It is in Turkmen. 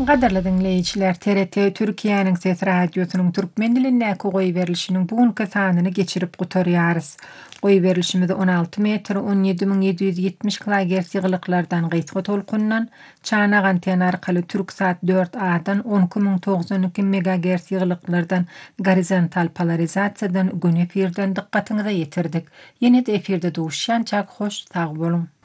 Gaderli dinleyijiler, TRT Türkiýanyň Ses Radiosynyň türkmen dilindäki goý berilişiniň bugünkü sanyny geçirip gutarýarys. Goý berilişimizi 16 metr 17770 kHz ýyglyklardan gysga tolkundan çanak anten arkaly Türksat 4A-dan 10992 MHz ýyglyklardan gorizontal polarizasiýadan gün efirden dikkatiňize ýetirdik. Ýene-de efirde duşýançak hoş sag boluň.